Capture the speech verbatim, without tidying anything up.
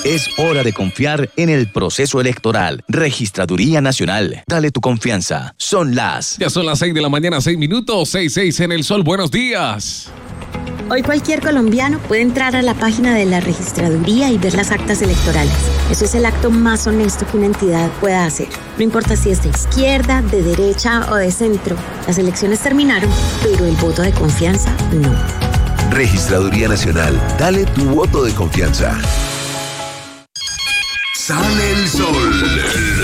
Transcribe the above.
Es hora de confiar en el proceso electoral. Registraduría Nacional. Dale tu confianza. Son las... Ya son las seis de la mañana, seis minutos, seis, seis en el sol. Buenos días. Hoy cualquier colombiano puede entrar a la página de la registraduría y ver las actas electorales. Eso es el acto más honesto que una entidad pueda hacer. No importa si es de izquierda, de derecha o de centro. Las elecciones terminaron, pero el voto de confianza no. Registraduría Nacional. Dale tu voto de confianza. Sale el sol. El